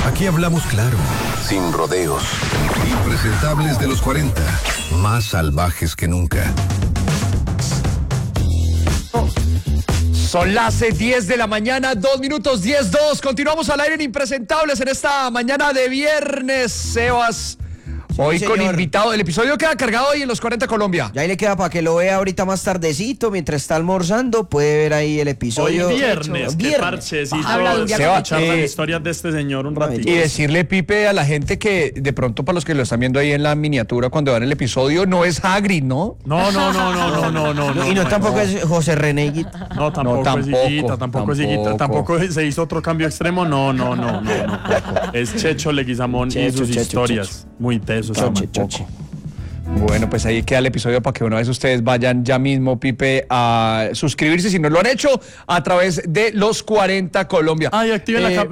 Aquí hablamos claro, sin rodeos. Impresentables de los 40, más salvajes que nunca. Son las 10 de la mañana, 2 minutos, 10:02. Continuamos al aire en Impresentables en esta mañana de viernes, Sebas. Hoy con invitado. El episodio queda cargado hoy en los 40 Colombia. Ya ahí le queda para que lo vea ahorita más tardecito, mientras está almorzando, puede ver ahí el episodio. Hoy viernes, qué parchecito. Escuchar las historias de este señor un ratito. Y decirle, Pipe, a la gente que de pronto, para los que lo están viendo ahí en la miniatura cuando vean el episodio, no es Hagrid, ¿no? No. Y no tampoco es José René Higuita. No, tampoco es Higuita, tampoco es Higuita. Tampoco se hizo otro cambio extremo, no. Es Checho Leguizamón y sus historias. Muy tesos. Bueno, pues ahí queda el episodio para que una vez ustedes vayan ya mismo, Pipe, a suscribirse si no lo han hecho a través de los 40 Colombia. Ay, activen la